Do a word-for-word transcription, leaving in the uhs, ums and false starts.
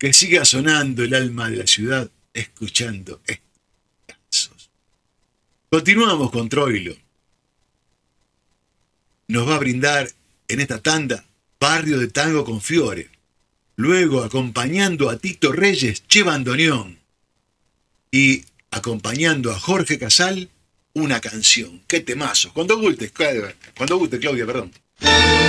que siga sonando el alma de la ciudad, escuchando estos. Continuamos con Troilo. Nos va a brindar en esta tanda Barrio de Tango con Fiore. Luego, acompañando a Tito Reyes, Che Bandoneón. Y acompañando a Jorge Casal, una canción. ¡Qué temazo! Cuando guste, cuando guste, Claudia, perdón.